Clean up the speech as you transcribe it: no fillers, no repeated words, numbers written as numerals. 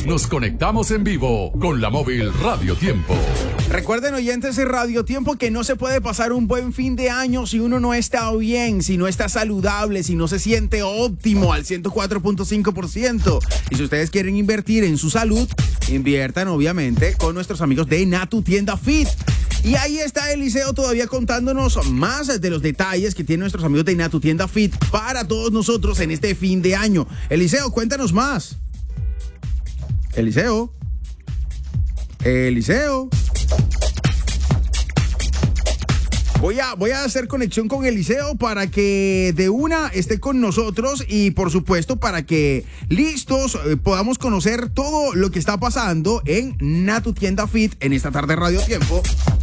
nos conectamos en vivo con la móvil Radio Tiempo. Recuerden, oyentes de Radio Tiempo, que no se puede pasar un buen fin de año si uno no está bien, si no está saludable, si no se siente óptimo al 104.5%. Y si ustedes quieren invertir en su salud, inviertan obviamente con nuestros amigos de Natu Tienda Fit. Y ahí está Eliseo todavía contándonos más de los detalles que tienen nuestros amigos de Natu Tienda Fit para todos nosotros en este fin de año. Eliseo, cuéntanos más. Eliseo. Voy a hacer conexión con Eliseo para que de una esté con nosotros y por supuesto para que listos podamos conocer todo lo que está pasando en Natu Tienda Fit en esta tarde Radio Tiempo.